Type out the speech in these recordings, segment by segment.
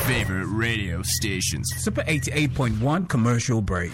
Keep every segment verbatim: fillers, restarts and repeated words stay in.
favorite radio stations. Super eighty-eight point one commercial break.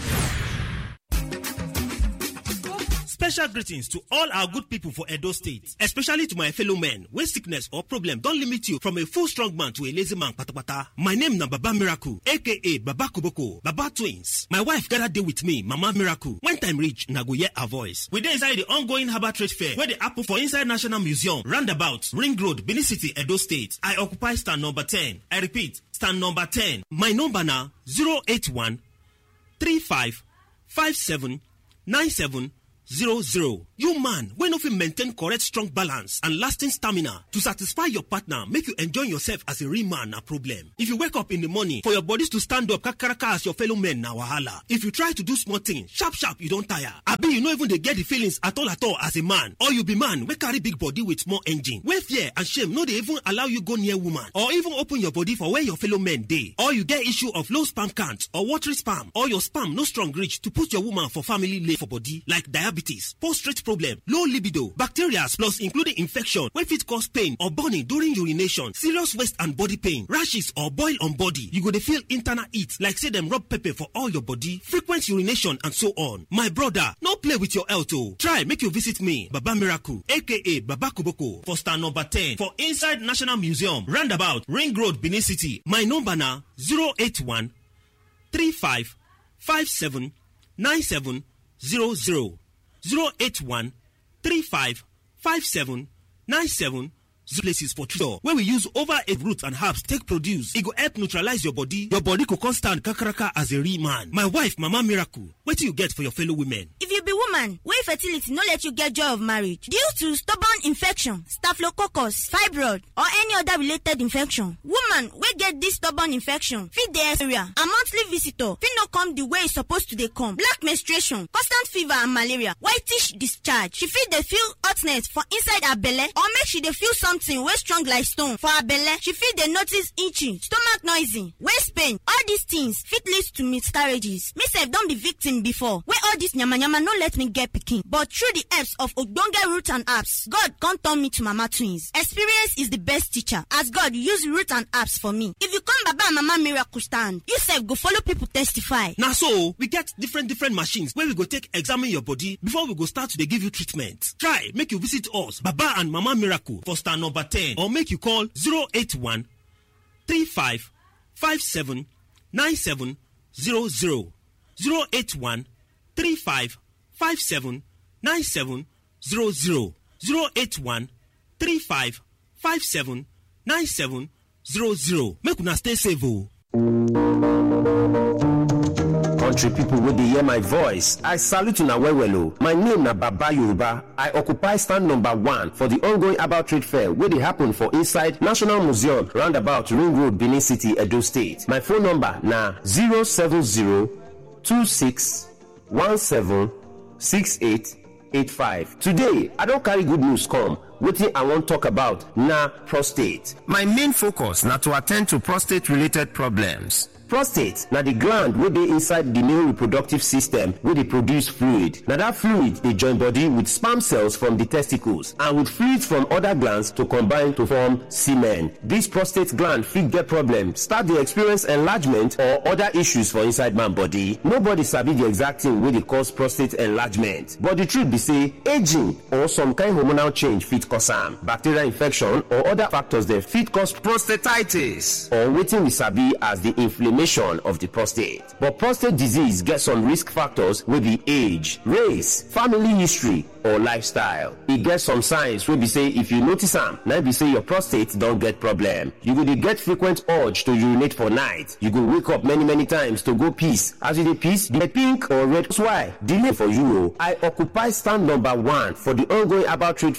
Special greetings to all our good people for Edo State, especially to my fellow men when sickness or problem don't limit you from a full strong man to a lazy man patapata. My name na Baba Miracle, aka Baba Koboko, Baba Twins. My wife gathered day with me, Mama Miracle. When time reach, na go hear her voice. We dey inside the ongoing Harbour Trade Fair where the apple for inside National Museum, roundabout, Ring Road, Benin City, Edo State. I occupy stand number ten. I repeat, stand number ten. My number na zero eight one, three five, five seven, nine seven, Zero zero. You man, when of you maintain correct strong balance and lasting stamina to satisfy your partner, make you enjoy yourself as a real man na problem. If you wake up in the morning for your bodies to stand up kakaraka as your fellow men na wahala. If you try to do small things, sharp sharp you don't tire. Abi you no even dey get the feelings at all at all as a man. Or you be man wey carry big body with small engine. Where fear and shame no dey even allow you go near woman or even open your body for where your fellow men dey. Or you get issue of low sperm count or watery sperm or your sperm no strong reach to put your woman for family lane for body like diabetes, prostate problem, low libido, bacteria plus including infection wey fit cause pain or burning during urination, serious waist and body pain, rashes or boil on body. You go dey feel internal heat like say dem rub pepper for all your body, frequent urination and so on. My brother, no play with your health o. Try make you visit me, Baba Miracle, aka Baba Koboko, for stand number ten for inside National Museum, roundabout, Ring Road, Benin City. My number na zero eight one, three five, five seven, nine seven, zero zero. zero eight one, three five, five seven, nine seven, zero places for treatment where we use over eight roots and herbs take produce. It go help neutralize your body. Your body could stand kakaraka as a real man. My wife, Mama Miracle, what do you get for your fellow women? If you be woman, wey fertility no let you get joy of marriage due to stubborn infection, staphylococcus, fibroid, or any other related infection. Woman wey get this stubborn infection fit dey area and monthly visitor fit no come the way e suppose to dey come. Black menstruation, constant fever and malaria, whitish discharge. She fit dey feel hotness for inside her belle or make she dey feel something wey strong like stone for her belle. She fit dey notice itching, stomach noisy, waist pain. All these things fit lead to miscarriages. Me sef don be victim before wey all this yamayama no let me get pikin, but through the helps of ogbonge root and herbs, God come turn me to Mama Twins. Experience is the best teacher as God use root and herbs for me. If you come Baba and Mama Miracle stand, you sef go follow people testify. Now so, we get different different machines where we go take examine your body before we go start to dey give you treatment. Try make you visit us, Baba and Mama Miracle, for stand number ten, or make you call zero eight one, three five, five seven, nine seven, zero zero. zero eight one, three five, five seven, nine seven, zero zero. zero eight one, three five, five seven, nine seven, zero zero. Make una stay safe o. Country people wey dey hear my voice, I salute una well well o. My name na Baba Yoruba. I occupy stand number one for the ongoing Harbour Trade Fair wey dey happen for inside National Museum, roundabout Ring Road, Benin City, Edo State. My phone number na zero seven zero, two six, one seven, six eight eight five. Today, I don carry good news come. Wetin I wan talk about na prostate. My main focus na to attend to prostate related problems. Prostate na the gland wey dey inside the male reproductive system wey dey produce fluid. Na that fluid dey join body with sperm cells from the testicles and with fluids from other glands to combine to form semen. This prostate gland fit get problem, start dey experience enlargement or other issues for inside man body. Nobody sabi the exact thing wey dey cause prostate enlargement, but the truth be say aging or some kind hormonal change fit cause am. Bacterial infection or other factors dem fit cause prostatitis, or wetin we sabi as the inflammation of the prostate. But prostate disease gets some risk factors wey be age, race, family history, or lifestyle. E get some signs wey be say if you notice am, na be say your prostate don get problem. You go dey get frequent urge to urinate for night. You go wake up many many times to go piss. As you dey piss, the pink or red. That's why delay for you o. I occupy stand number one for the ongoing Harbour Trade